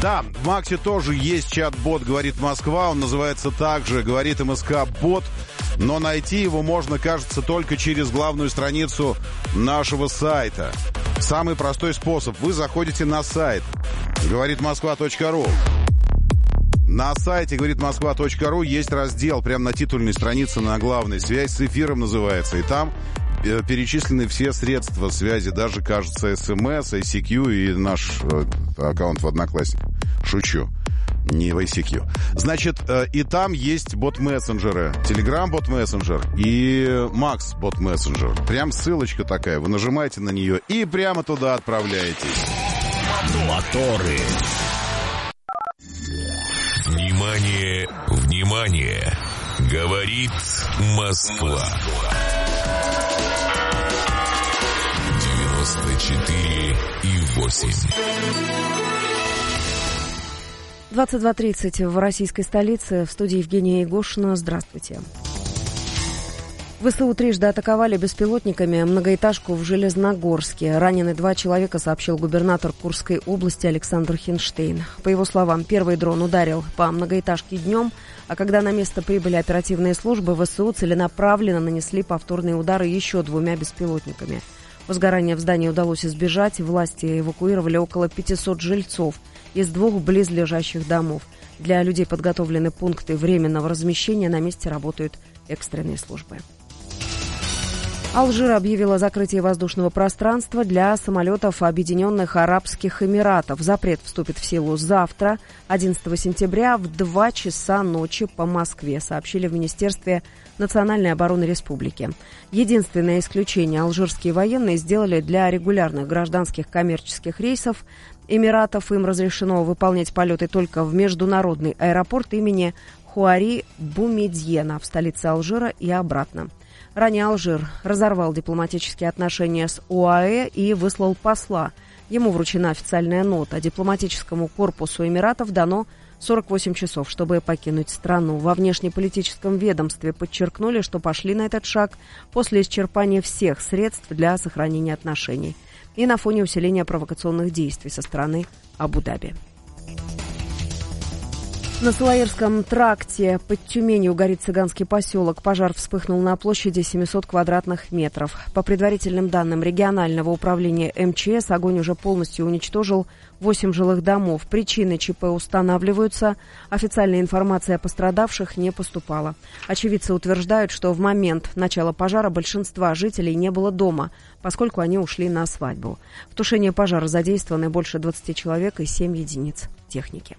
Да, в Максе тоже есть чат-бот «Говорит Москва». Он называется также «Говорит МСК-бот». Но найти его можно, кажется, только через главную страницу нашего сайта. Самый простой способ. Вы заходите на сайт говоритмосква.ру. На сайте говоритмосква.ру есть раздел прямо на титульной странице на главной. «Связь с эфиром» называется. И там перечислены все средства связи. Даже, кажется, СМС, ICQ и наш аккаунт в Одноклассниках. Шучу. Не в ICQ. Значит, и там есть бот-мессенджеры. Telegram бот-мессенджер и Макс бот-мессенджер. Прям ссылочка такая. Вы нажимаете на нее и прямо туда отправляетесь. Моторы. Внимание, внимание. Говорит Москва. 94,8. 22:30 в российской столице. В студии Евгения Егошина. Здравствуйте. ВСУ трижды атаковали беспилотниками многоэтажку в Железногорске. Ранены 2 человека, сообщил губернатор Курской области Александр Хинштейн. По его словам, первый дрон ударил по многоэтажке днем, а когда на место прибыли оперативные службы, ВСУ целенаправленно нанесли повторные удары еще 2 беспилотниками. Возгорание в здании удалось избежать. Власти эвакуировали около 500 жильцов из 2 близлежащих домов. Для людей подготовлены пункты временного размещения. На месте работают экстренные службы. Алжир объявил о закрытии воздушного пространства для самолетов Объединенных Арабских Эмиратов. Запрет вступит в силу завтра, 11 сентября, в 2 часа ночи по Москве, сообщили в Министерстве национальной обороны республики. Единственное исключение алжирские военные сделали для регулярных гражданских коммерческих рейсов Эмиратов. Им разрешено выполнять полеты только в международный аэропорт имени Хуари Бумедьена в столице Алжира и обратно. Ранее Алжир разорвал дипломатические отношения с ОАЭ и выслал посла. Ему вручена официальная нота. Дипломатическому корпусу Эмиратов дано 48 часов, чтобы покинуть страну. Во внешнеполитическом ведомстве подчеркнули, что пошли на этот шаг после исчерпания всех средств для сохранения отношений и на фоне усиления провокационных действий со стороны Абу-Даби. На Салаирском тракте под Тюменью горит цыганский поселок. Пожар вспыхнул на площади 700 квадратных метров. По предварительным данным регионального управления МЧС, огонь уже полностью уничтожил 8 жилых домов. Причины ЧП устанавливаются. Официальная информация о пострадавших не поступала. Очевидцы утверждают, что в момент начала пожара большинства жителей не было дома, поскольку они ушли на свадьбу. В тушении пожара задействованы больше 20 человек и 7 единиц техники.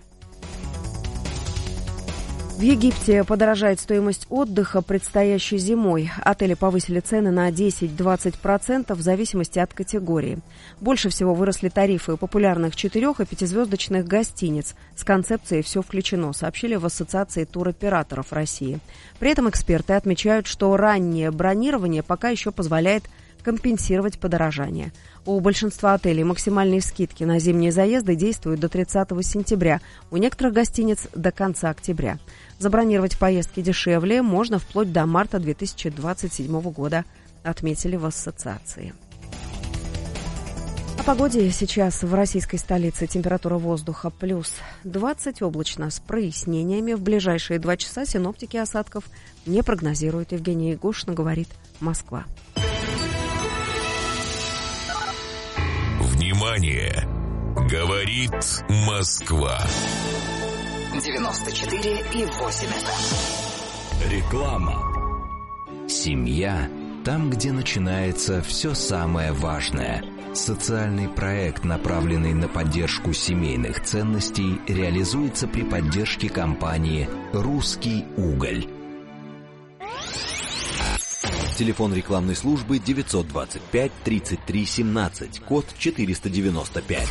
В Египте подорожает стоимость отдыха предстоящей зимой. Отели повысили цены на 10-20% в зависимости от категории. Больше всего выросли тарифы у популярных 4- и 5-звездочных гостиниц. С концепцией «все включено», сообщили в Ассоциации туроператоров России. При этом эксперты отмечают, что раннее бронирование пока еще позволяет компенсировать подорожание. У большинства отелей максимальные скидки на зимние заезды действуют до 30 сентября, у некоторых гостиниц до конца октября. Забронировать поездки дешевле можно вплоть до марта 2027 года, отметили в ассоциации. О погоде сейчас в российской столице. Температура воздуха плюс 20, облачно с прояснениями. В ближайшие 2 часа синоптики осадков не прогнозируют. Евгения Егошина, говорит Москва. Внимание! Говорит Москва. 94,8. Реклама. Семья – там, где начинается все самое важное. Социальный проект, направленный на поддержку семейных ценностей, реализуется при поддержке компании «Русский уголь». Телефон рекламной службы 925 33 17, код 495.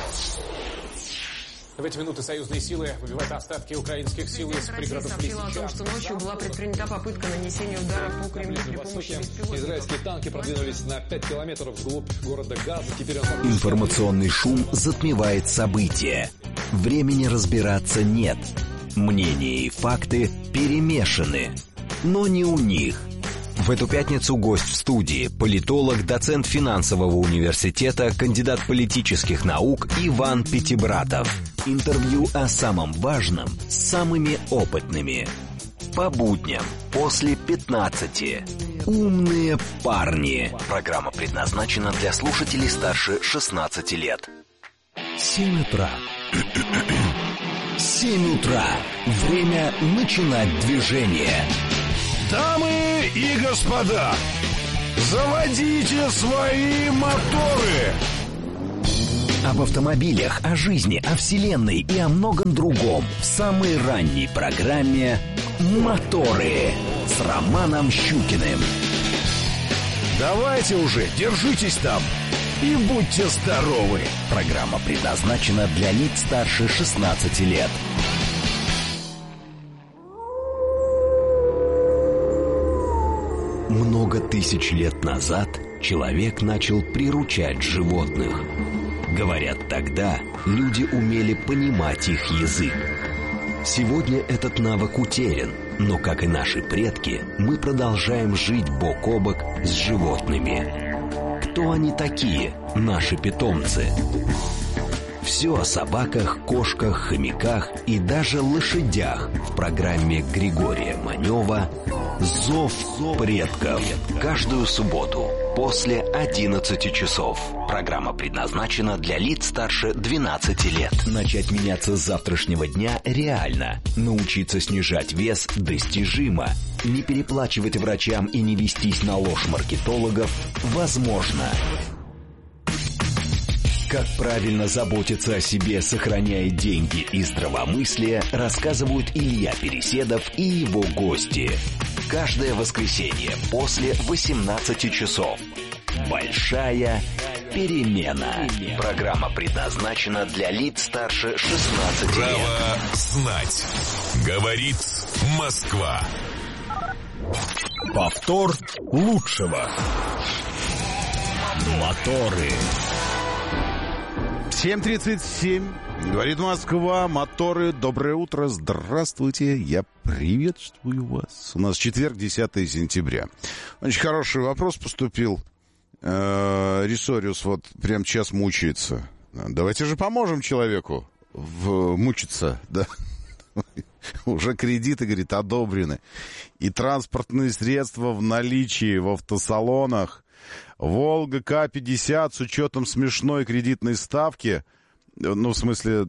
В эти минуты союзные силы выбивают остатки украинских сил из пригородов сообщила о том, что ночью была предпринята попытка нанесения удара по Кремлю при помощи беспилотников. Израильские танки продвинулись на 5 километров вглубь города Газа. Теперь Информационный шум затмевает события. Времени разбираться нет. Мнения и факты перемешаны. Но не у них. В эту пятницу гость в студии – политолог, доцент финансового университета, кандидат политических наук Иван Пятибратов. Интервью о самом важном с самыми опытными. По будням после 15. «Умные парни». Программа предназначена для слушателей старше 16 лет. 7 утра. 7 утра. Время начинать движение. Дамы и господа, заводите свои моторы! Об автомобилях, о жизни, о вселенной и о многом другом в самой ранней программе «Моторы» с Романом Щукиным. Давайте уже, держитесь там и будьте здоровы! Программа предназначена для лиц старше 16 лет. Много тысяч лет назад человек начал приручать животных. Говорят, тогда люди умели понимать их язык. Сегодня этот навык утерян, но, как и наши предки, мы продолжаем жить бок о бок с животными. Кто они такие, наши питомцы? Все о собаках, кошках, хомяках и даже лошадях в программе Григория Манева «Зов предков». Каждую субботу после 11 часов. Программа предназначена для лиц старше 12 лет. Начать меняться с завтрашнего дня реально. Научиться снижать вес достижимо. Не переплачивать врачам и не вестись на ложь маркетологов возможно. Как правильно заботиться о себе, сохраняя деньги и здравомыслие, рассказывают Илья Переседов и его гости. Каждое воскресенье после 18 часов. Большая перемена. Программа предназначена для лиц старше 16 лет. Право знать. Говорит Москва. Повтор лучшего. Моторы. 7:37. Говорит Москва. Моторы. Доброе утро. Здравствуйте. Я приветствую вас. У нас четверг, 10 сентября. Очень хороший вопрос поступил. Рисориус вот прям час мучается. Давайте же поможем человеку мучиться. Да? Уже кредиты, говорит, одобрены. И транспортные средства в наличии в автосалонах. Волга К-50 с учетом смешной кредитной ставки. Ну, в смысле,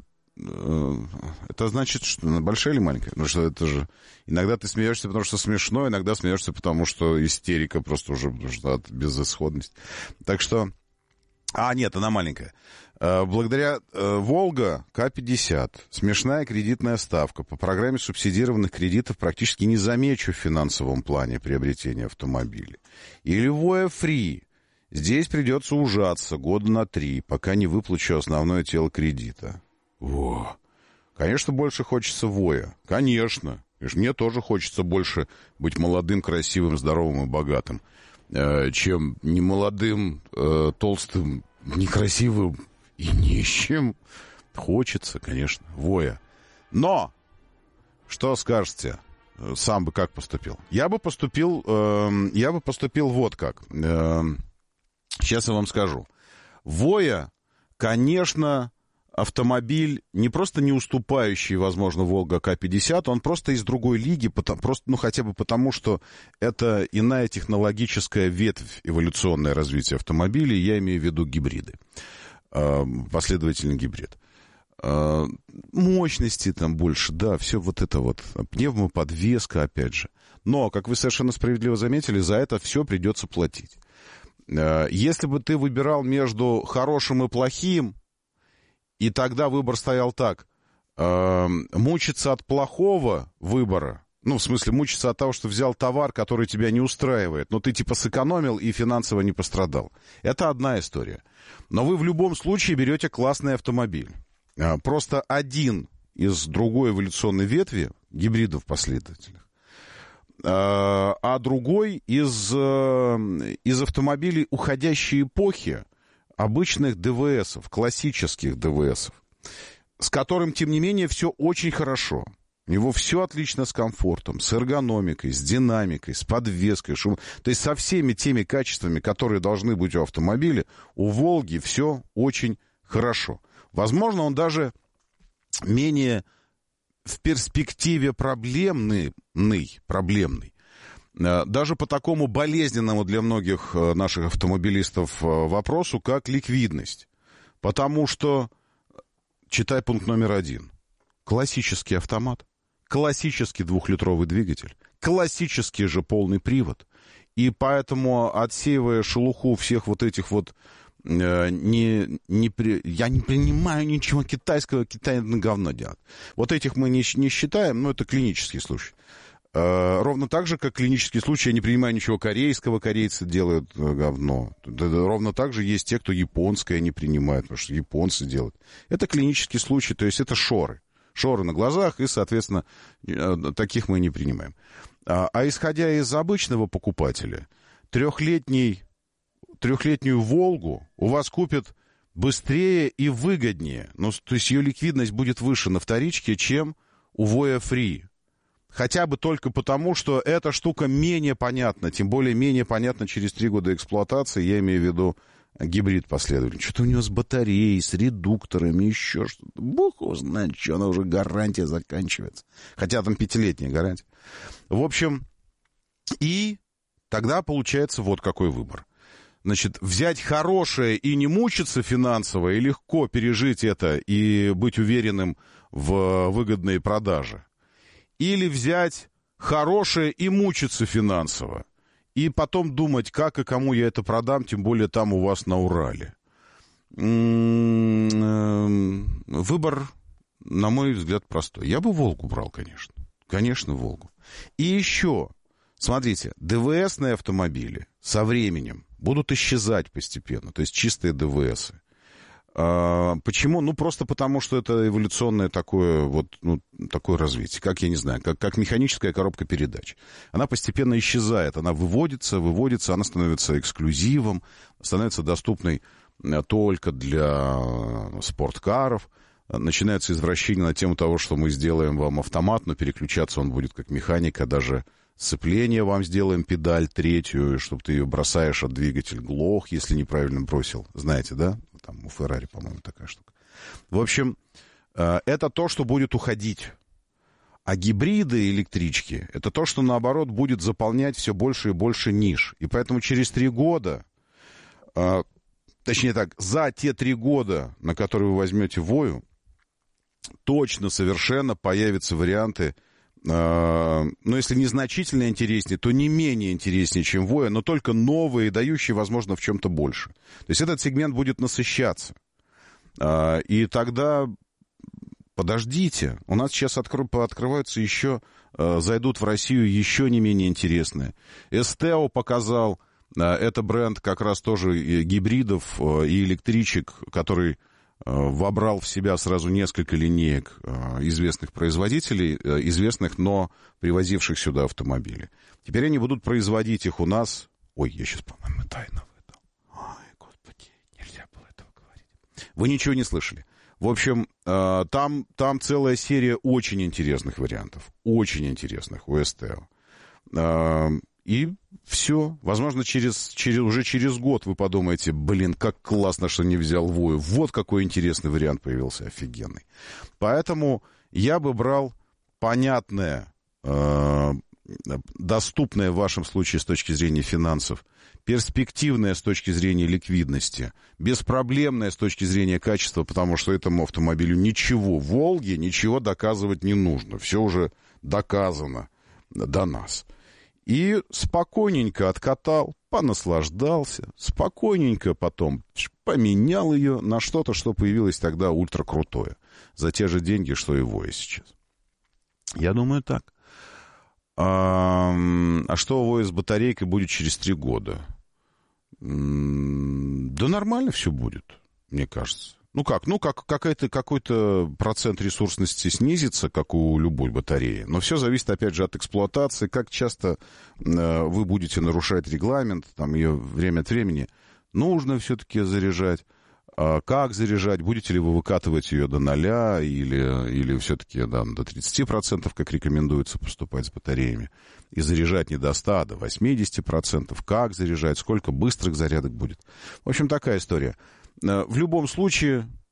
это значит, что она большая или маленькая? Ну, что это же... Иногда ты смеешься, потому что смешно, иногда смеешься, потому что истерика просто уже от безысходности. Так что... нет, она маленькая. Благодаря Волга К-50 смешная кредитная ставка по программе субсидированных кредитов практически не замечу в финансовом плане приобретения автомобиля. Или Воя Фри. Здесь придется ужаться года на 3, пока не выплачу основное тело кредита. Во. Конечно, больше хочется Воя. Конечно. Мне тоже хочется больше быть молодым, красивым, здоровым и богатым, чем немолодым, толстым, некрасивым и нищим. Хочется, конечно, Воя. Но, что скажете, сам бы как поступил? Я бы поступил вот как. Сейчас я вам скажу. Воя, конечно, автомобиль не просто не уступающий, возможно, Волга К-50, он просто из другой лиги, хотя бы потому, что это иная технологическая ветвь эволюционное развитие автомобилей, я имею в виду гибриды, последовательный гибрид. Мощности там больше, да, все вот это вот, пневмоподвеска, опять же. Но, как вы совершенно справедливо заметили, за это все придется платить. Если бы ты выбирал между хорошим и плохим, и тогда выбор стоял так, мучиться от плохого выбора, в смысле мучиться от того, что взял товар, который тебя не устраивает, но ты типа сэкономил и финансово не пострадал. Это одна история. Но вы в любом случае берете классный автомобиль. Просто один из другой эволюционной ветви, гибридов последовательных, а другой из автомобилей уходящей эпохи, обычных ДВСов, классических ДВСов, с которым, тем не менее, все очень хорошо. У него все отлично с комфортом, с эргономикой, с динамикой, с подвеской, шумом. То есть со всеми теми качествами, которые должны быть у автомобиля, у «Волги» все очень хорошо. Возможно, он даже менее в перспективе проблемный, даже по такому болезненному для многих наших автомобилистов вопросу, как ликвидность. Потому что, читай пункт номер 1, классический автомат, классический 2-литровый двигатель, классический же полный привод. И поэтому, отсеивая шелуху всех вот этих вот я не принимаю ничего китайского, Китай на говно делает. Вот этих мы не считаем, но это клинический случай. Ровно так же, как клинический случай, я не принимаю ничего корейского, корейцы делают говно. Ровно так же есть те, кто японское не принимает, потому что японцы делают. Это клинический случай, то есть это шоры. Шоры на глазах, и, соответственно, таких мы не принимаем. А исходя из обычного покупателя, трехлетнюю «Волгу» у вас купят быстрее и выгоднее. Ну, то есть ее ликвидность будет выше на вторичке, чем у Voya Free. Хотя бы только потому, что эта штука менее понятна. Тем более менее понятна через 3 года эксплуатации. Я имею в виду гибрид последовательный. Что-то у него с батареей, с редукторами, еще что-то. Бог его знает, что она уже гарантия заканчивается. Хотя там 5-летняя гарантия. В общем, и тогда получается вот какой выбор. Значит, взять хорошее и не мучиться финансово, и легко пережить это, и быть уверенным в выгодной продаже. Или взять хорошее и мучиться финансово, и потом думать, как и кому я это продам, тем более там у вас на Урале. Выбор, на мой взгляд, простой. Я бы «Волгу» брал, конечно. Конечно, «Волгу». И еще, смотрите, ДВСные автомобили со временем будут исчезать постепенно, то есть чистые ДВСы. Почему? Ну, просто потому, что это эволюционное такое, вот, ну, такое развитие, как, я не знаю, как механическая коробка передач. Она постепенно исчезает, она выводится, она становится эксклюзивом, становится доступной только для спорткаров. Начинается извращение на тему того, что мы сделаем вам автомат, но переключаться он будет как механика, даже сцепление вам сделаем, педаль 3, чтобы ты ее бросаешь, а двигатель глох, если неправильно бросил. Знаете, да? Там у Феррари, по-моему, такая штука. В общем, это то, что будет уходить. А гибриды, электрички, это то, что, наоборот, будет заполнять все больше и больше ниш. И поэтому через 3 года, точнее так, за те 3 года, на которые вы возьмете Вою, точно совершенно появятся варианты, но если незначительно интереснее, то не менее интереснее, чем Voya, но только новые, дающие, возможно, в чем-то больше. То есть этот сегмент будет насыщаться. И тогда подождите, у нас сейчас открываются еще, зайдут в Россию еще не менее интересные. Esteo показал, это бренд как раз тоже гибридов и электричек, который вобрал в себя сразу несколько линеек известных производителей, известных, но привозивших сюда автомобили. Теперь они будут производить их у нас... Ой, я сейчас, по-моему, тайно выдал. Ой, господи, нельзя было этого говорить. Вы ничего не слышали. В общем, там целая серия очень интересных вариантов. Очень интересных у Esteo. И все. Возможно, уже через год вы подумаете, блин, как классно, что не взял Вою. Вот какой интересный вариант появился, офигенный. Поэтому я бы брал понятное, доступное в вашем случае с точки зрения финансов, перспективное с точки зрения ликвидности, беспроблемное с точки зрения качества, потому что этому автомобилю ничего, Волге ничего доказывать не нужно. Все уже доказано до нас. И спокойненько откатал, понаслаждался, спокойненько потом поменял ее на что-то, что появилось тогда ультракрутое. За те же деньги, что и Voya сейчас. Я думаю, так. А что у Voya с батарейкой будет через 3 года? Да нормально все будет, мне кажется. Какой-то процент ресурсности снизится, как у любой батареи. Но все зависит, опять же, от эксплуатации, как часто вы будете нарушать регламент, там ее время от времени нужно все-таки заряжать. Как заряжать? Будете ли вы выкатывать ее до 0 или все-таки до 30%, как рекомендуется поступать с батареями, и заряжать не до 100, а до 80%? Как заряжать? Сколько быстрых зарядок будет? В общем, такая история. В любом случае,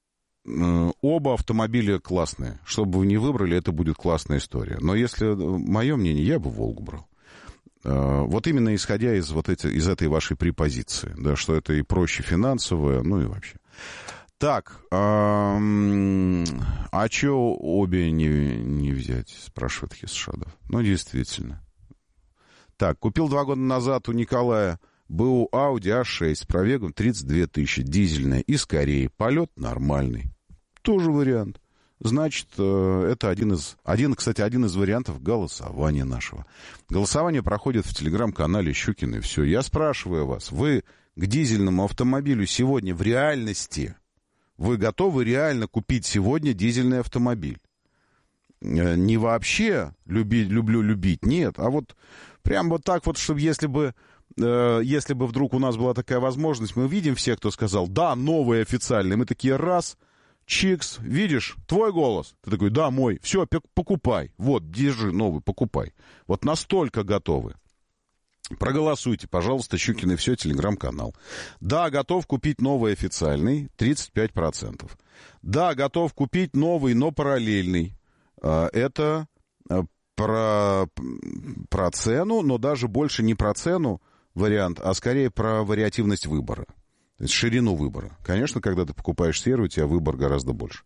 оба автомобиля классные. Что бы вы ни выбрали, это будет классная история. Но если мое мнение, я бы «Волгу» брал. Вот именно исходя из этой вашей препозиции, да, что это и проще финансово, ну и вообще. Так, а чё обе не взять, спрашивает Хисшадов. Ну, действительно. Так, купил 2 года назад у Николая БУ Audi A6 с пробегом 32 тысячи, дизельная, из Кореи. Полет нормальный. Тоже вариант. Значит, это один из вариантов голосования нашего. Голосование проходит в телеграм-канале Щукин и все. Я спрашиваю вас, вы к дизельному автомобилю сегодня в реальности, вы готовы реально купить сегодня дизельный автомобиль? Не вообще люблю любить, нет, а вот прям вот так вот, чтобы если бы вдруг у нас была такая возможность, мы видим всех, кто сказал, да, новый официальный, мы такие раз... Чикс, видишь, твой голос. Ты такой, да, мой, все, покупай. Вот, держи новый, покупай. Вот настолько готовы. Проголосуйте, пожалуйста, Щукин и все, телеграм-канал. Да, готов купить новый официальный, 35%. Да, готов купить новый, но параллельный. Это про цену, но даже больше не про цену вариант, а скорее про вариативность выбора. То есть ширину выбора. Конечно, когда ты покупаешь серый, у тебя выбор гораздо больше.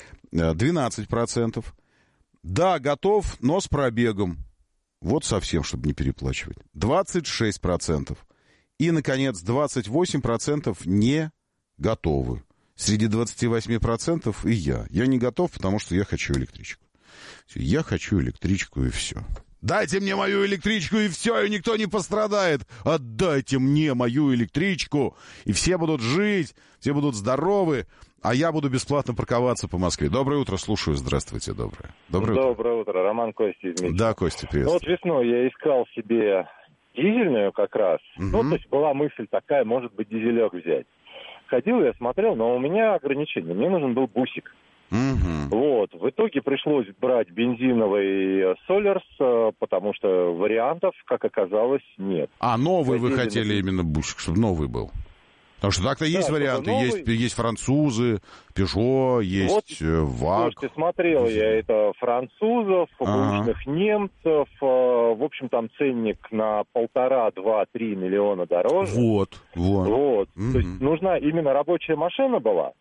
12%. Да, готов, но с пробегом. Вот совсем, чтобы не переплачивать. 26%. И, наконец, 28% не готовы. Среди 28% и я. Я не готов, потому что я хочу электричку. Я хочу электричку и все. Дайте мне мою электричку, и все, и никто не пострадает. Отдайте мне мою электричку, и все будут жить, все будут здоровы, а я буду бесплатно парковаться по Москве. Доброе утро, слушаю, здравствуйте, доброе. Доброе утро, Роман, Костя из Минска. Да, Костя, привет. Ну вот весной я искал себе дизельную как раз. Ну, то есть была мысль такая, может быть, дизелек взять. Ходил, я смотрел, но у меня ограничения, мне нужен был бусик. Вот, в итоге пришлось брать бензиновый Солярс, потому что вариантов, как оказалось, нет. А новый вы хотели именно бусик, чтобы новый был? Потому что так-то есть варианты, есть французы, Peugeot, есть ВАГ. Слушайте, смотрел я это французов, бушных немцев, в общем, там ценник на 1,5, 2, 3 миллиона дороже. Вот. То есть нужна именно рабочая машина была.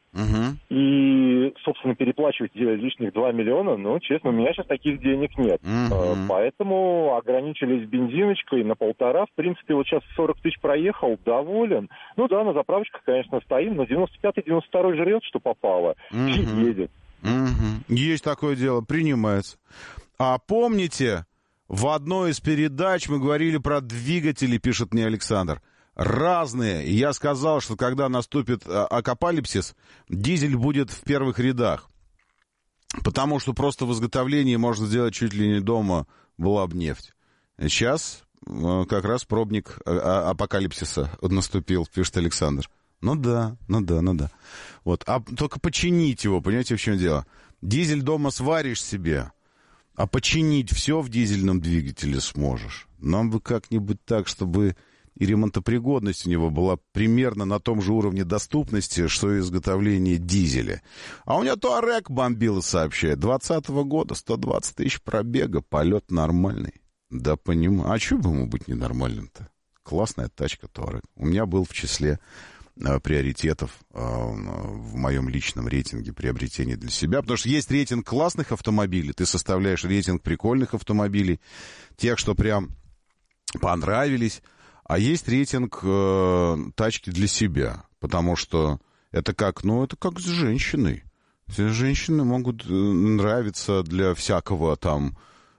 И, собственно, переплачивать лишних 2 миллиона, ну, честно, у меня сейчас таких денег нет. Поэтому ограничились бензиночкой на 1,5. В принципе, вот сейчас 40 тысяч проехал, доволен. Ну да, на заправочках, конечно, стоим, но 95-й, 92-й жрет, что попало, и едет. Есть такое дело, принимается. А помните, в одной из передач мы говорили про двигатели, пишет мне Александр. Разные. И я сказал, что когда наступит апокалипсис, дизель будет в первых рядах. Потому что просто в изготовлении можно сделать чуть ли не дома была бы нефть. Сейчас как раз пробник апокалипсиса наступил, пишет Александр. Ну да. Вот. А только починить его, понимаете, в чем дело? Дизель дома сваришь себе, а починить все в дизельном двигателе сможешь. Нам бы как-нибудь так, чтобы... и ремонтопригодность у него была примерно на том же уровне доступности, что и изготовление дизеля. А у меня Туарек бомбил, сообщает. 2020 года, 120 тысяч пробега, полет нормальный. Да понимаю. А что бы ему быть ненормальным-то? Классная тачка Туарек. У меня был в числе приоритетов в моем личном рейтинге приобретения для себя. Потому что есть рейтинг классных автомобилей, ты составляешь рейтинг прикольных автомобилей, тех, что прям понравились. А есть рейтинг тачки для себя, потому что это как с женщиной. Женщины могут нравиться для всякого там,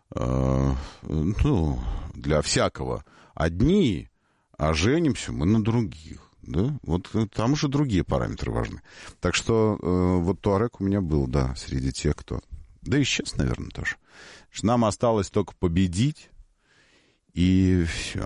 для всякого одни, а женимся мы на других. Да? Вот там уже другие параметры важны. Так что вот Туарек у меня был, да, среди тех, кто... Да и сейчас, наверное, тоже. Нам осталось только победить. И все.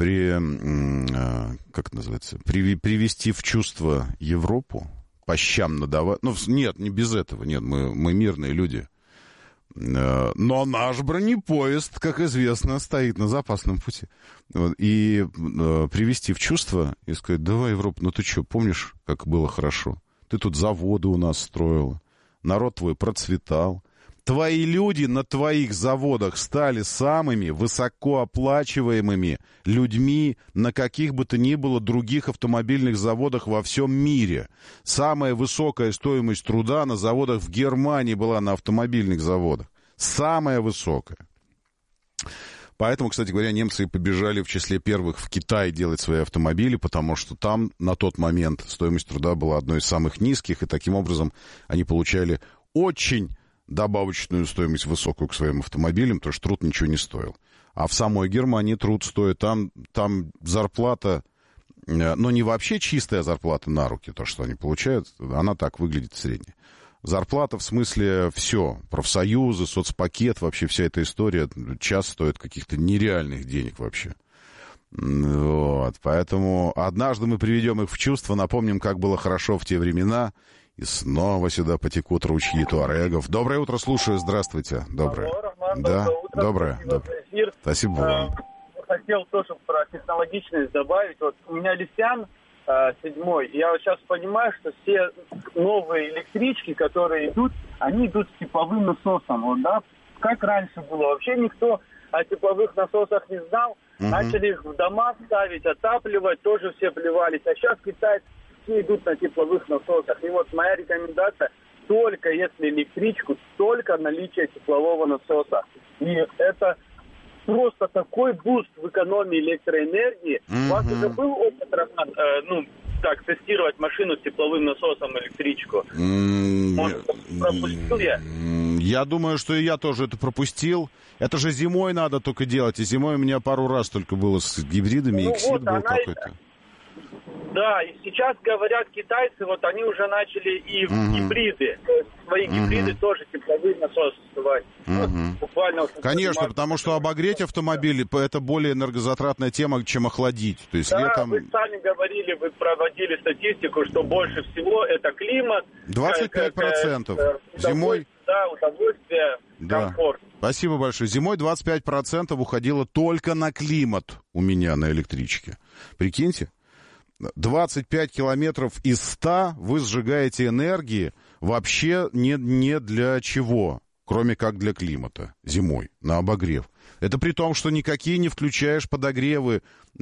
Как это называется? Привести в чувство Европу, по щам надавать. Ну, нет, не без этого. Нет, мы мирные люди. Но наш бронепоезд, как известно, стоит на запасном пути. И привести в чувство и сказать: давай, Европа, ну ты что, помнишь, как было хорошо? Ты тут заводы у нас строила. народ твой процветал. Твои люди на твоих заводах стали самыми высокооплачиваемыми людьми на каких бы то ни было других автомобильных заводах во всем мире. Самая высокая стоимость труда на заводах в Германии была на автомобильных заводах. Самая высокая. Поэтому, кстати говоря, немцы и побежали в числе первых в Китай делать свои автомобили, потому что там на тот момент стоимость труда была одной из самых низких, и таким образом они получали очень добавочную стоимость высокую к своим автомобилям, потому что труд ничего не стоил. А в самой Германии труд стоит, там зарплата, но не вообще чистая зарплата на руки, то, что они получают, она так выглядит средняя. Зарплата в смысле все, профсоюзы, соцпакет, вообще вся эта история, час стоит каких-то нереальных денег вообще. Вот, поэтому однажды мы приведем их в чувство, напомним, как было хорошо в те времена, и снова сюда потекут ручьи туарегов. Доброе утро, слушаю, здравствуйте. Доброе. Алло, Роман, да, доброе утро. Доброе. Спасибо вам. Хотел тоже про технологичность добавить. Вот у меня Лисян 7-й. Я вот сейчас понимаю, что все новые электрички, которые идут, они идут с тепловым насосом. Вот, да? Как раньше было. Вообще никто о тепловых насосах не знал. Начали их в дома ставить, отапливать, тоже все плевались. А сейчас китайцы все идут на тепловых насосах. И вот моя рекомендация, только если электричку, только наличие теплового насоса. И это просто такой буст в экономии электроэнергии. У вас уже был опыт, Роман, тестировать машину с тепловым насосом, электричку? Может, пропустил я? Я думаю, что и я тоже это пропустил. Это же зимой надо только делать. И зимой у меня пару раз только было с гибридами. Эксид был какой-то. Да, и сейчас говорят китайцы, вот они уже начали и в гибриды, свои гибриды тоже тепловые насосы ставать. Буквально. Конечно, потому что обогреть автомобиль это более энергозатратная тема, чем охладить. То есть да, летом... вы сами говорили, вы проводили статистику, что больше всего это климат. 25%. Зимой... Да, удовольствие, комфорт. Спасибо большое. Зимой 25% уходило только на климат у меня на электричке. Прикиньте. 25 километров из 100 вы сжигаете энергии вообще не для чего, кроме как для климата зимой, на обогрев. Это при том, что никакие не включаешь подогревы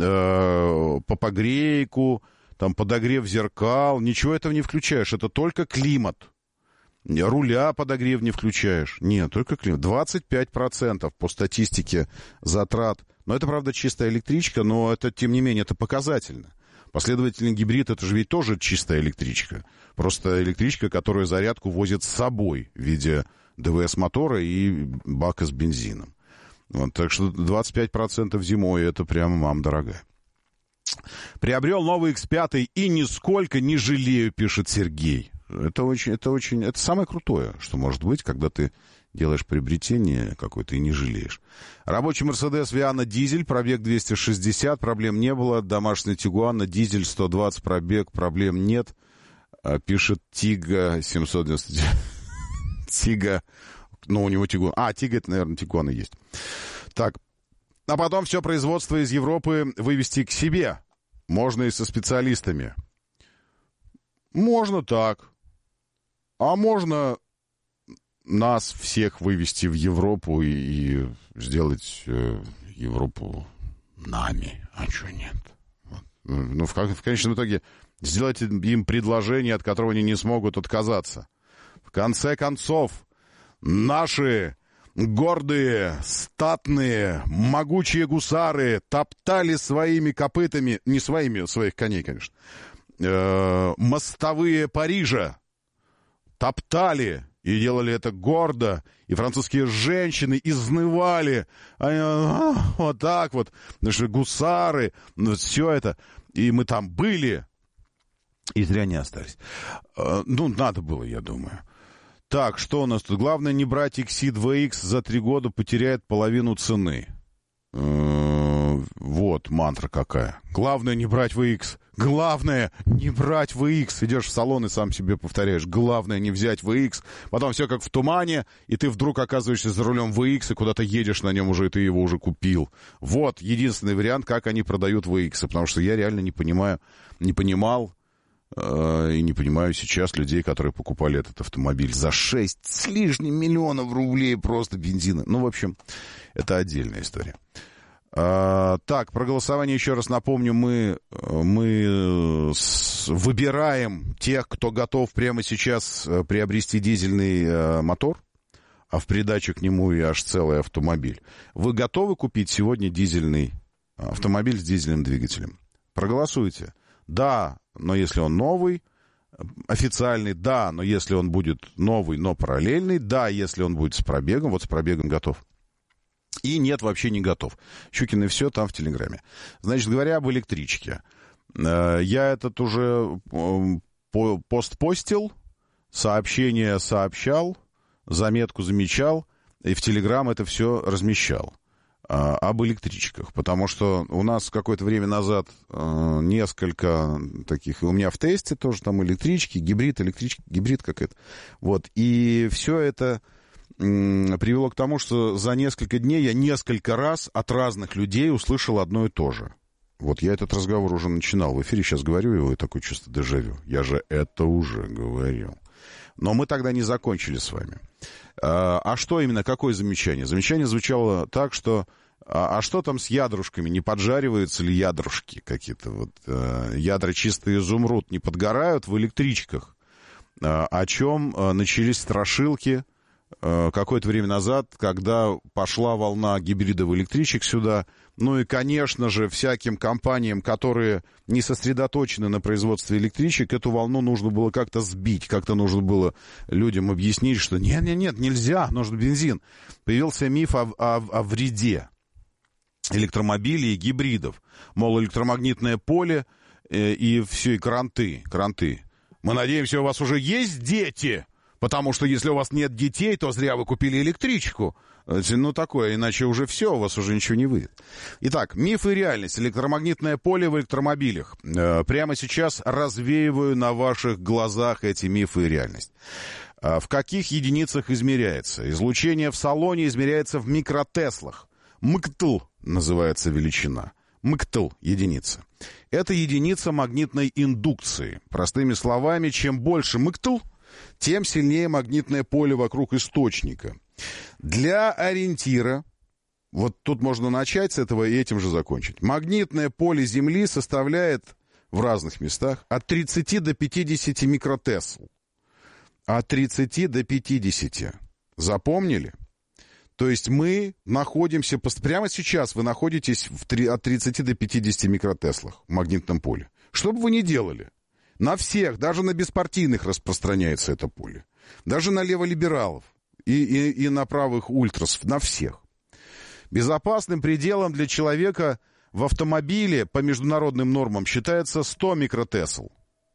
по погрейку, там подогрев зеркал, ничего этого не включаешь, это только климат. Руля подогрев не включаешь. Нет, только климат. 25% по статистике затрат. Но это, правда, чистая электричка, но это, тем не менее, это показательно. Последовательный гибрид — это же ведь тоже чистая электричка. Просто электричка, которая зарядку возит с собой в виде ДВС-мотора и бака с бензином. Вот, так что 25% зимой — это прямо мама дорогая. Приобрел новый X5 и нисколько не жалею, пишет Сергей. Это самое крутое, что может быть, когда ты делаешь приобретение какое-то и не жалеешь. Рабочий Мерседес Виана дизель, пробег 260, проблем не было. Домашний Тигуан на дизель 120 пробег, проблем нет. Пишет Тига 799. Тига, у него Тигуан. Тига, это, наверное, Тигуан и есть. Так, а потом все производство из Европы вывести к себе. Можно и со специалистами. Можно так. А можно нас всех вывести в Европу и сделать Европу нами. А что нет? Вот. В конечном итоге сделать им предложение, от которого они не смогут отказаться. В конце концов, наши гордые, статные, могучие гусары топтали своими копытами, не своими, своих коней, конечно, мостовые Парижа. Топтали и делали это гордо, и французские женщины изнывали. Вот так вот, наши гусары, все это. И мы там были, и зря не остались. Надо было, я думаю. Так, что у нас тут? Главное не брать XC2X, за 3 года потеряет половину цены. Вот мантра какая. Главное не брать VX. Главное не брать VX. Идешь в салон и сам себе повторяешь. Главное не взять VX. Потом все как в тумане, и ты вдруг оказываешься за рулем VX, и куда-то едешь на нем уже, и ты его уже купил. Вот единственный вариант, как они продают VX. Потому что я реально не понимал, И не понимаю сейчас людей, которые покупали этот автомобиль за 6 с лишним миллионов рублей просто бензина. Ну, в общем, это отдельная история. Так, про голосование еще раз напомню. Мы выбираем тех, кто готов прямо сейчас приобрести дизельный мотор, а в придачу к нему и аж целый автомобиль. Вы готовы купить сегодня дизельный автомобиль с дизельным двигателем? Проголосуйте. Да, но если он новый, официальный, да, но если он будет новый, но параллельный, да, если он будет с пробегом, вот с пробегом готов. И нет, вообще не готов. Щукин и все там в Телеграме. Значит, говоря об электричке, я этот уже постил, сообщение сообщал, заметку замечал, и в Телеграм это все размещал. Об электричках, потому что у нас какое-то время назад несколько таких, у меня в тесте тоже там электрички, гибрид какой-то, вот, и все это привело к тому, что за несколько дней я несколько раз от разных людей услышал одно и то же. Вот я этот разговор уже начинал в эфире, сейчас говорю его, и такое чувство дежавю. Я же это уже говорил. Но мы тогда не закончили с вами. А что именно, какое замечание? Замечание звучало так, что а что там с ядрушками? Не поджариваются ли ядрушки какие-то? Вот, ядра чистый изумруд не подгорают в электричках? О чем начались страшилки какое-то время назад, когда пошла волна гибридов электричек сюда. Ну и, конечно же, всяким компаниям, которые не сосредоточены на производстве электричек, эту волну нужно было как-то сбить, как-то нужно было людям объяснить, что нет, нельзя, нужен бензин. Появился миф о вреде электромобилей и гибридов. Мол, электромагнитное поле и все, и кранты. Мы надеемся, у вас уже есть дети, потому что если у вас нет детей, то зря вы купили электричку. Ну, такое, иначе уже все, у вас уже ничего не выйдет. Итак, миф и реальность. Электромагнитное поле в электромобилях. Прямо сейчас развеиваю на ваших глазах эти мифы и реальность. В каких единицах измеряется? Излучение в салоне измеряется в микротеслах. МКТЛ называется величина. МКТЛ — единица. Это единица магнитной индукции. Простыми словами, чем больше МКТЛ, тем сильнее магнитное поле вокруг источника. Для ориентира, вот тут можно начать с этого и этим же закончить. Магнитное поле Земли составляет в разных местах от 30 до 50 микротесл. От 30 до 50. Запомнили? То есть мы находимся, прямо сейчас вы находитесь от 30 до 50 микротеслах в магнитном поле. Что бы вы ни делали, на всех, даже на беспартийных распространяется это поле. Даже на леволибералов и на правых ультрасов, на всех. Безопасным пределом для человека в автомобиле по международным нормам считается 100 микротесл.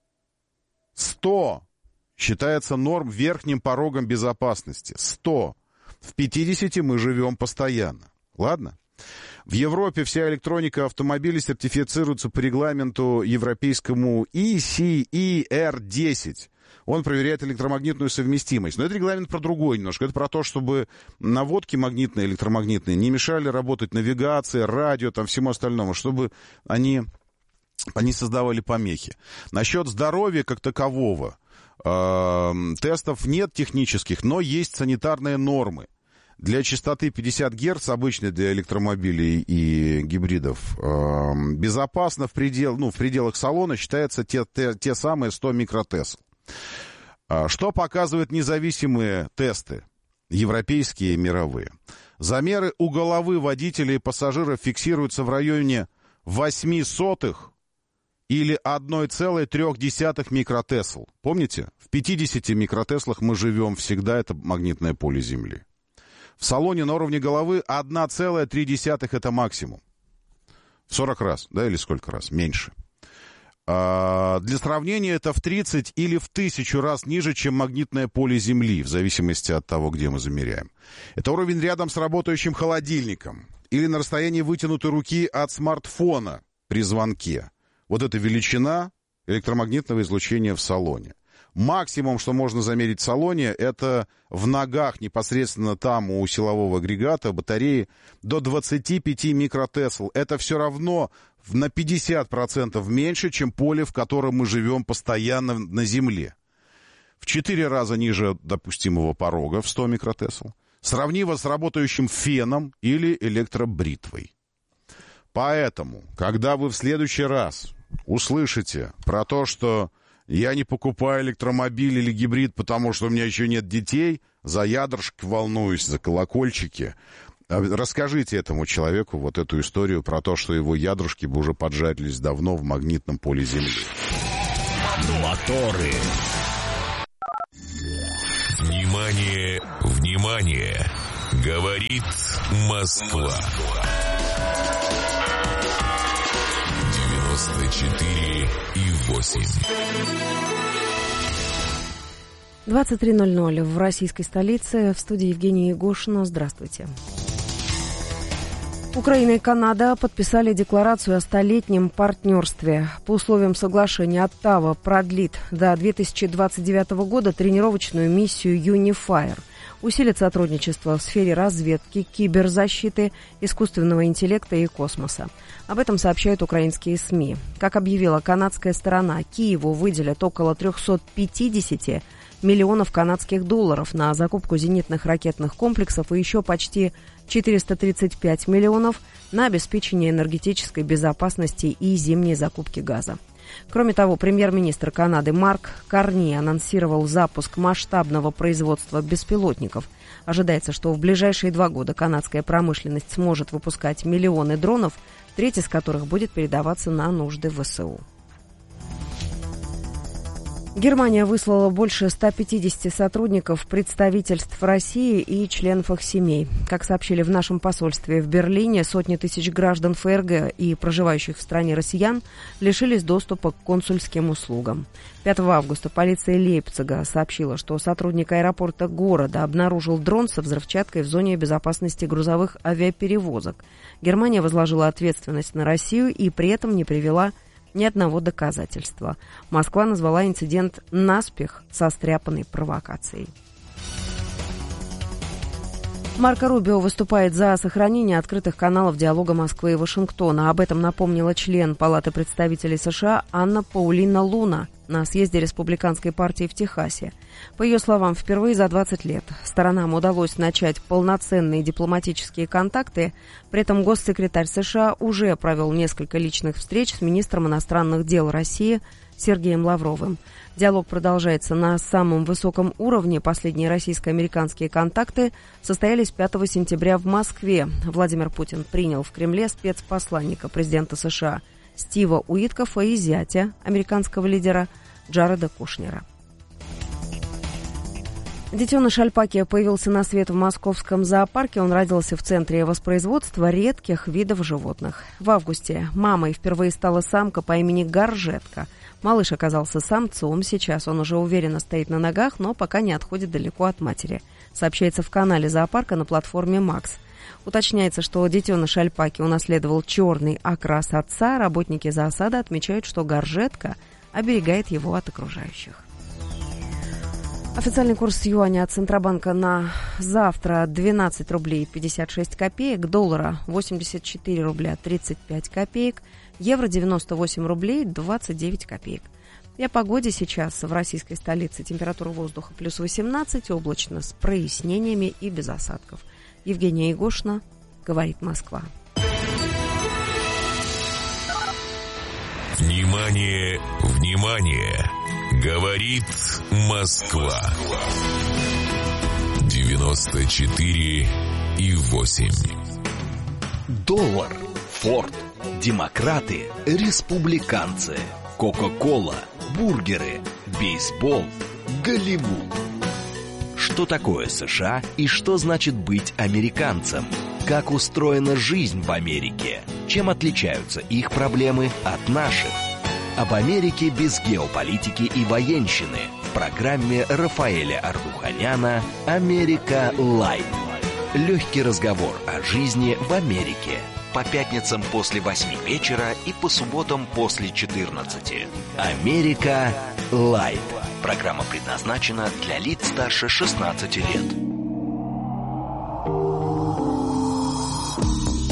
100 считается верхним порогом безопасности. 100. В 50 мы живем постоянно. Ладно? В Европе вся электроника автомобилей сертифицируется по регламенту европейскому ECER10. Он проверяет электромагнитную совместимость. Но это регламент про другой немножко. Это про то, чтобы наводки магнитные, электромагнитные не мешали работать навигации, радио, там, всему остальному, чтобы они создавали помехи. Насчет здоровья как такового тестов нет технических, но есть санитарные нормы. Для частоты 50 Гц, обычной для электромобилей и гибридов, безопасно в пределах салона считается те самые 100 микротесл. Что показывают независимые тесты, европейские и мировые? Замеры у головы водителя и пассажиров фиксируются в районе 0,08 или 1,3 микротесл. Помните? В 50 микротеслах мы живем всегда, это магнитное поле Земли. В салоне на уровне головы 1,3 это максимум. В 40 раз, да, или сколько раз? Меньше. Для сравнения, это в 30 или в 1000 раз ниже, чем магнитное поле Земли, в зависимости от того, где мы замеряем. Это уровень рядом с работающим холодильником или на расстоянии вытянутой руки от смартфона при звонке. Вот эта величина электромагнитного излучения в салоне. Максимум, что можно замерить в салоне, это в ногах непосредственно там у силового агрегата, батареи, до 25 микротесл. Это все равно на 50% меньше, чем поле, в котором мы живем постоянно на Земле. В 4 раза ниже допустимого порога в 100 микротесл. Сравнимо с работающим феном или электробритвой. Поэтому, когда вы в следующий раз услышите про то, что я не покупаю электромобиль или гибрид, потому что у меня еще нет детей, за ядрышки волнуюсь, за колокольчики, расскажите этому человеку вот эту историю про то, что его ядрышки бы уже поджарились давно в магнитном поле Земли. Моторы. Внимание, внимание! Говорит Москва. 94,8. 23:00 в российской столице. В студии Евгения Егошина. Здравствуйте. Украина и Канада подписали декларацию о столетнем партнерстве. По условиям соглашения Оттава продлит до 2029 года тренировочную миссию «Юнифайр». Усилит сотрудничество в сфере разведки, киберзащиты, искусственного интеллекта и космоса. Об этом сообщают украинские СМИ. Как объявила канадская сторона, Киеву выделят около 350 миллионов канадских долларов на закупку зенитных ракетных комплексов и еще почти 435 миллионов на обеспечение энергетической безопасности и зимней закупки газа. Кроме того, премьер-министр Канады Марк Карни анонсировал запуск масштабного производства беспилотников. Ожидается, что в ближайшие 2 года канадская промышленность сможет выпускать миллионы дронов, треть из которых будет передаваться на нужды ВСУ. Германия выслала больше 150 сотрудников представительств России и членов их семей. Как сообщили в нашем посольстве в Берлине, сотни тысяч граждан ФРГ и проживающих в стране россиян лишились доступа к консульским услугам. 5 августа полиция Лейпцига сообщила, что сотрудник аэропорта города обнаружил дрон со взрывчаткой в зоне безопасности грузовых авиаперевозок. Германия возложила ответственность на Россию и при этом не привела ни одного доказательства. Москва назвала инцидент наспех состряпанной провокацией. Марко Рубио выступает за сохранение открытых каналов диалога Москвы и Вашингтона. Об этом напомнила член Палаты представителей США Анна Паулина Луна на съезде Республиканской партии в Техасе. По ее словам, впервые за 20 лет сторонам удалось начать полноценные дипломатические контакты. При этом госсекретарь США уже провел несколько личных встреч с министром иностранных дел России Сергеем Лавровым. Диалог продолжается на самом высоком уровне. Последние российско-американские контакты состоялись 5 сентября в Москве. Владимир Путин принял в Кремле спецпосланника президента США Стива Уиткофа и зятя американского лидера Джареда Кушнера. Детеныш альпаки появился на свет в московском зоопарке. Он родился в центре воспроизводства редких видов животных. В августе мамой впервые стала самка по имени Горжетка. Малыш оказался самцом. Сейчас он уже уверенно стоит на ногах, но пока не отходит далеко от матери. Сообщается в канале зоопарка на платформе «Макс». Уточняется, что детеныш альпаки унаследовал черный окрас отца. Работники зоосада отмечают, что Горжетка оберегает его от окружающих. Официальный курс юаня от Центробанка на завтра 12 рублей 56 копеек, доллара 84 рубля 35 копеек, евро 98 рублей 29 копеек. И о погоде сейчас в российской столице. Температура воздуха плюс 18, облачно с прояснениями и без осадков. Евгения Егошина, говорит Москва. Внимание, внимание! Говорит Москва. 94,8. Доллар, Форд, демократы, республиканцы, Кока-кола, бургеры, бейсбол, Голливуд. Что такое США и что значит быть американцем? Как устроена жизнь в Америке? Чем отличаются их проблемы от наших? Об Америке без геополитики и военщины в программе Рафаэля Ардуханяна «Америка Лайт». Легкий разговор о жизни в Америке. По пятницам после 8 вечера и по субботам после 14. «Америка Лайт». Программа предназначена для лиц старше 16 лет.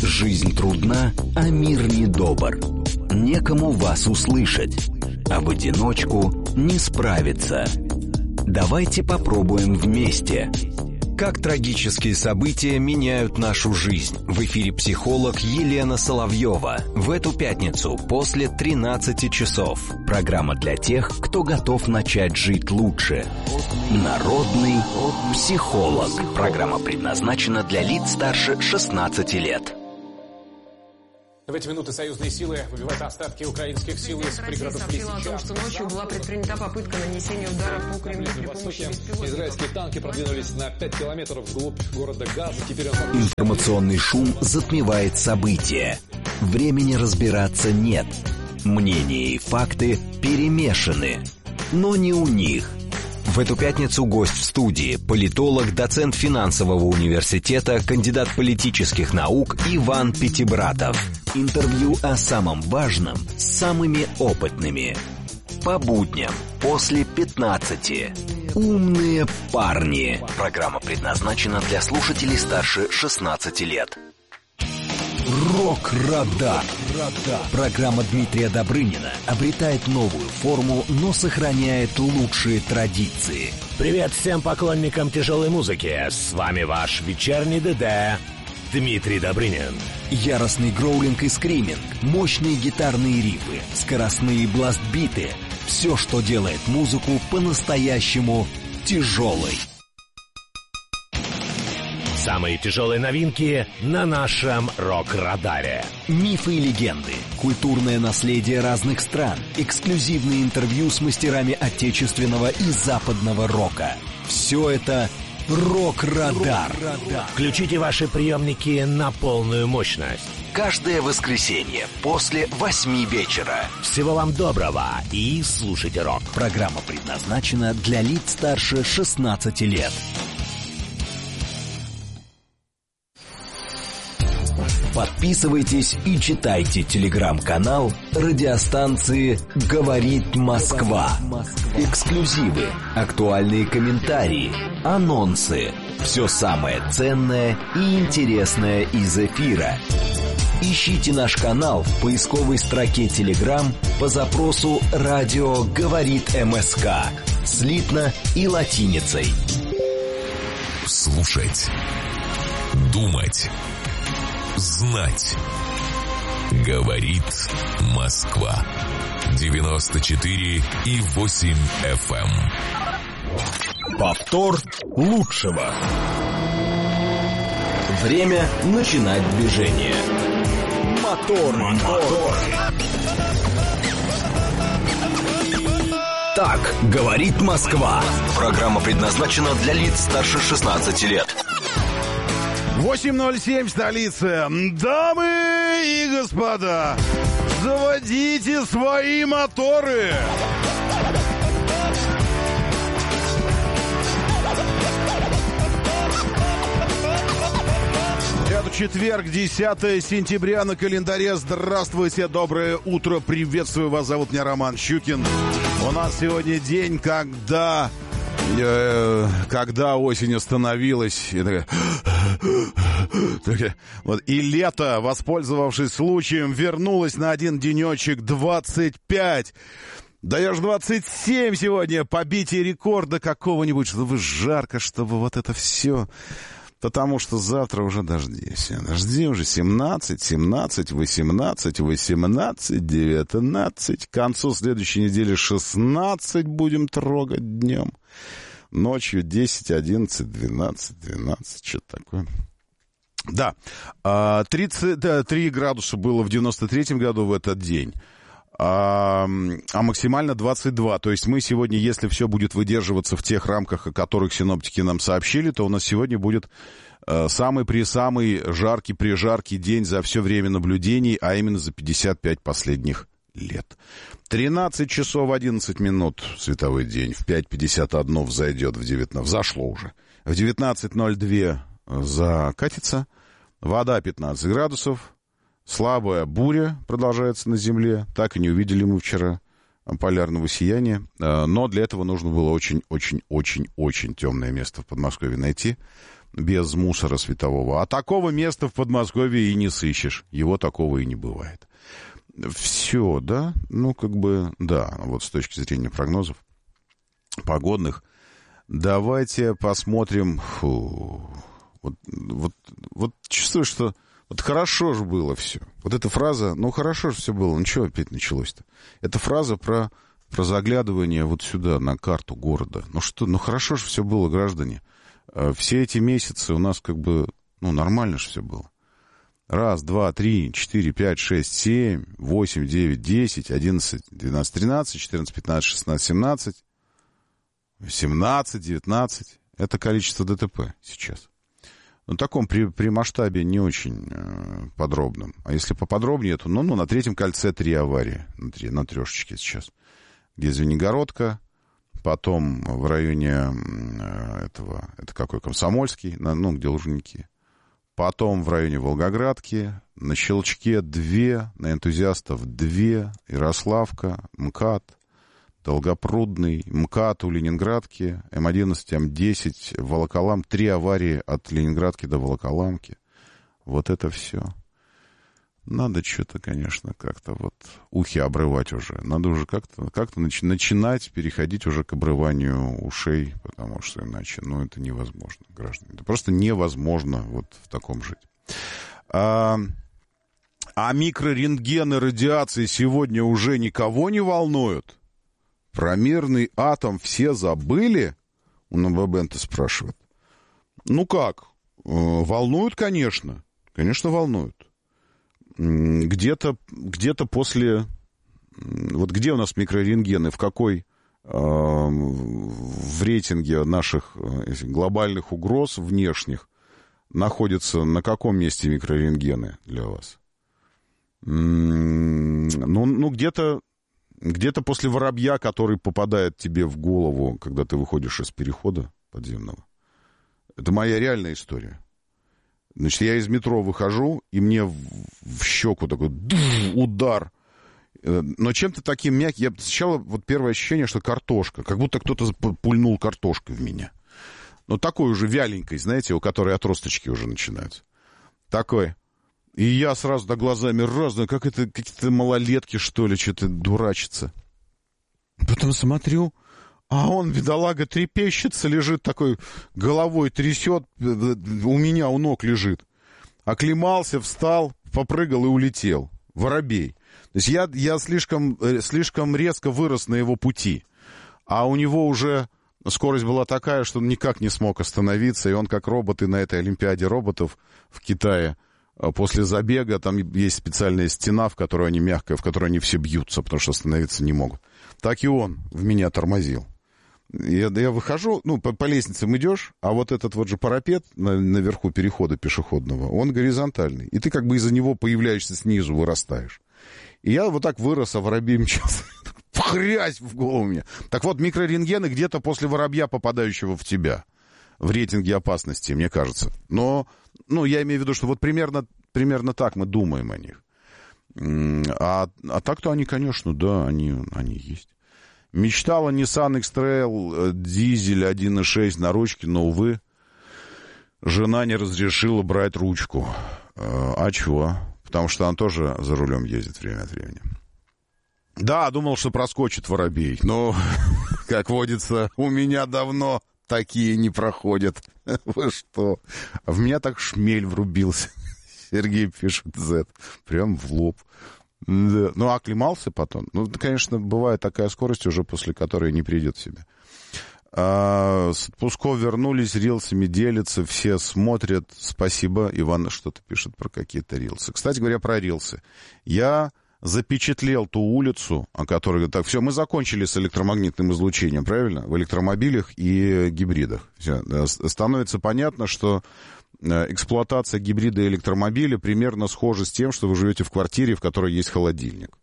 Жизнь трудна, а мир недобр. Некому вас услышать, а в одиночку не справиться. Давайте попробуем вместе. Как трагические события меняют нашу жизнь. В эфире психолог Елена Соловьева. В эту пятницу после 13 часов. Программа для тех, кто готов начать жить лучше. Народный психолог. Программа предназначена для лиц старше 16 лет. В эти минуты союзные силы выбивают остатки украинских сил из пригородов Лисича. Россия сообщила о том, что ночью была предпринята попытка нанесения удара по Кремлю при помощи беспилотников. Израильские танки продвинулись на 5 километров вглубь города Газа. Теперь Информационный шум затмевает события. Времени разбираться нет. Мнения и факты перемешаны. Но не у них. В эту пятницу гость в студии – политолог, доцент финансового университета, кандидат политических наук Иван Пятибратов. Интервью о самом важном с самыми опытными. По будням после 15. Умные парни. Программа предназначена для слушателей старше 16 лет. Рок-радар. Программа Дмитрия Добрынина обретает новую форму, но сохраняет лучшие традиции. Привет всем поклонникам тяжелой музыки. С вами ваш вечерний ДД Дмитрий Добрынин. Яростный гроулинг и скриминг, мощные гитарные рифы, скоростные бластбиты. Все, что делает музыку по-настоящему тяжелой. Самые тяжелые новинки на нашем рок-радаре. Мифы и легенды, культурное наследие разных стран, эксклюзивные интервью с мастерами отечественного и западного рока. Все это рок-радар. Включите ваши приемники на полную мощность. Каждое воскресенье после 8 вечера. Всего вам доброго и слушайте рок. Программа предназначена для лиц старше 16 лет. Подписывайтесь и читайте телеграм-канал радиостанции «Говорит Москва». Эксклюзивы, актуальные комментарии, анонсы. Все самое ценное и интересное из эфира. Ищите наш канал в поисковой строке Telegram по запросу «Радио говорит МСК» слитно и латиницей. Слушать, думать, знать. Говорит Москва. 94,8 FM. Повтор лучшего. Время начинать движение. Мотор. Так говорит Москва. Программа предназначена для лиц старше 16 лет. 8:07, столица. Дамы и господа, заводите свои моторы. Это четверг, 10 сентября на календаре. Здравствуйте, доброе утро, приветствую вас. Зовут меня Роман Щукин. У нас сегодня день, когда осень остановилась, вот, и лето, воспользовавшись случаем, вернулось на один денечек. 25. Да я ж 27 сегодня. Побитие рекорда какого-нибудь, чтобы жарко, чтобы вот это все. Потому что завтра уже дожди. Дожди уже 17, 18, 19. К концу следующей недели 16 будем трогать днем. Ночью 10, 11, 12, что-то такое. Да, 33 градуса было в 93-м году в этот день, а максимально 22. То есть мы сегодня, если все будет выдерживаться в тех рамках, о которых синоптики нам сообщили, то у нас сегодня будет самый жаркий день за все время наблюдений, а именно за 55 последних лет. 13 часов 11 минут световой день. В 5:51 взойдет, в 19... Взошло уже. В 19:02 закатится. Вода 15 градусов. Слабая буря продолжается на Земле. Так и не увидели мы вчера полярного сияния. Но для этого нужно было очень темное место в Подмосковье найти. без мусора светового. А такого места в Подмосковье и не сыщешь. Его такого и не бывает. Все, да? Ну, как бы, да. Вот с точки зрения прогнозов погодных. Давайте посмотрим. Вот чувствую, что вот хорошо же было все. Вот эта фраза, ну, хорошо же все было. Ну, что опять началось-то? Это фраза про заглядывание вот сюда, на карту города. Ну, что, ну, хорошо же все было, граждане. Все эти месяцы у нас как бы, ну, нормально же все было. 1, 2, 3, 4, 5, 6, 7, 8, 9, 10, 11, 12, 13, 14, 15, 16, 17, 17, 19. Это количество ДТП сейчас. Ну, таком при масштабе не очень подробном. А если поподробнее, то, ну, на 3-м кольце 3 аварии. На трешечке сейчас. Где Звенигородка, потом в районе этого, это какой, Комсомольский, ну, где Лужники. Потом в районе Волгоградки, на Щелчке 2, на Энтузиастов 2, Ярославка, МКАД, Долгопрудный, МКАД у Ленинградки, М11, М10, Волоколам. 3 аварии от Ленинградки до Волоколамки. Вот это все. Надо что-то, конечно, как-то вот ухи обрывать уже. Надо уже как-то начинать переходить уже к обрыванию ушей, потому что иначе, ну, это невозможно, граждане. Это просто невозможно вот в таком жить. А микрорентгены радиации сегодня уже никого не волнуют? Про мирный атом все забыли? У Набабента спрашивает. Ну как? Волнуют, конечно. Конечно, волнуют. Где-то после... Вот где у нас микрорентгены? В какой... в рейтинге наших глобальных угроз внешних находятся на каком месте микрорентгены для вас? Ну где-то после воробья, который попадает тебе в голову, когда ты выходишь из перехода подземного. Это моя реальная история. Значит, я из метро выхожу, и мне в щеку такой удар. Но чем-то таким мягким... Сначала вот первое ощущение, что картошка. Как будто кто-то пульнул картошкой в меня. Ну, такой уже вяленькой, знаете, у которой отросточки уже начинаются. Такой. И я сразу до глазами разные, как это какие-то малолетки, что ли, что-то дурачатся. Потом смотрю, а он, бедолага, трепещется, лежит такой, головой трясет, у меня у ног лежит. Оклемался, встал, попрыгал и улетел. Воробей. То есть я слишком резко вырос на его пути. А у него уже скорость была такая, что он никак не смог остановиться. И он, как роботы на этой Олимпиаде роботов в Китае, после забега, там есть специальная стена, в которой они все бьются, потому что остановиться не могут. Так и он в меня тормозил. Я выхожу, ну, по лестницам идешь, а вот этот вот же парапет наверху перехода пешеходного, он горизонтальный. И ты как бы из-за него появляешься снизу, вырастаешь. И я вот так вырос, а воробей мчался. Хрясь в голову мне. Так вот, микрорентгены где-то после воробья, попадающего в тебя. В рейтинге опасности, мне кажется. Но, ну, я имею в виду, что вот примерно так мы думаем о них. А так-то они, конечно, да, они есть. Мечтала Nissan X-Trail, дизель 1.6 на ручке, но, увы, жена не разрешила брать ручку. А чего? Потому что она тоже за рулем ездит время от времени. Да, думал, что проскочит воробей, но, как водится, у меня давно такие не проходят. Вы что? А в меня так шмель врубился. Сергей пишет Z. Прям в лоб. Да. Ну, оклемался потом. Ну, конечно, бывает такая скорость, уже после которой не придет в себя. С отпусков вернулись, рилсами делятся, все смотрят. Спасибо. Иван что-то пишет про какие-то рилсы. Кстати говоря, про рилсы. Я запечатлел ту улицу, о которой... Так, все, мы закончили с электромагнитным излучением, правильно? В электромобилях и гибридах. Все. Становится понятно, что эксплуатация гибрида и электромобиля примерно схожа с тем, что вы живете в квартире, в которой есть холодильник.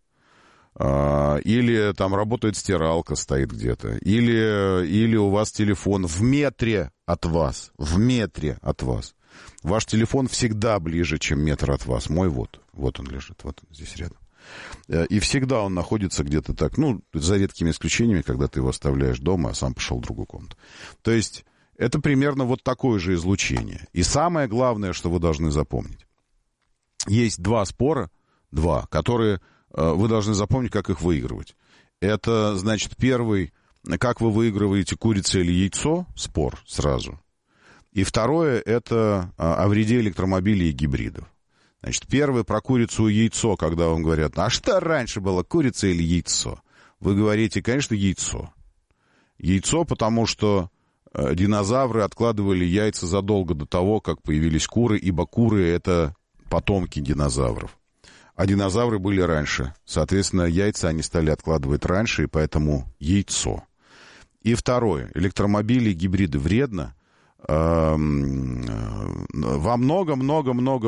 Или там работает стиралка, стоит где-то. Или у вас телефон в метре от вас. В метре от вас. Ваш телефон всегда ближе, чем метр от вас. Мой вот он лежит, вот он здесь рядом. И всегда он находится где-то так, ну, за редкими исключениями, когда ты его оставляешь дома, а сам пошел в другую комнату. То есть это примерно вот такое же излучение. И самое главное, что вы должны запомнить. Есть два спора, которые вы должны запомнить, как их выигрывать. Это, значит, первый, как вы выигрываете курица или яйцо, спор сразу. И второе, это о вреде электромобилей и гибридов. Значит, первый про курицу и яйцо, когда вам говорят, а что раньше было, курица или яйцо? Вы говорите, конечно, яйцо. Яйцо, потому что динозавры откладывали яйца задолго до того, как появились куры, ибо куры — это потомки динозавров. А динозавры были раньше. Соответственно, яйца они стали откладывать раньше, и поэтому яйцо. И второе. Электромобили и гибриды вредно. Во много-много-много